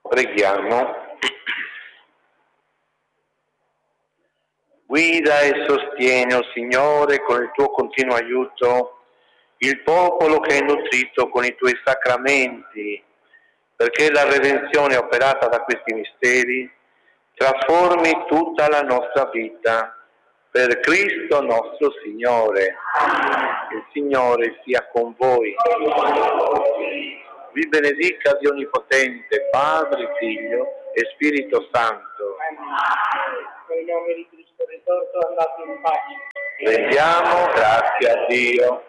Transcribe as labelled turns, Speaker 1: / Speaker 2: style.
Speaker 1: Preghiamo. Guida e sostieni, o Signore, con il tuo continuo aiuto, il popolo che hai nutrito con i tuoi sacramenti, perché la redenzione operata da questi misteri trasformi tutta la nostra vita. Per Cristo nostro Signore. Il Signore sia con voi. Vi benedica Dio Onnipotente, Padre, Figlio e Spirito Santo.
Speaker 2: Nel nome di Cristo risorto, andate in pace.
Speaker 1: Rendiamo grazie a Dio.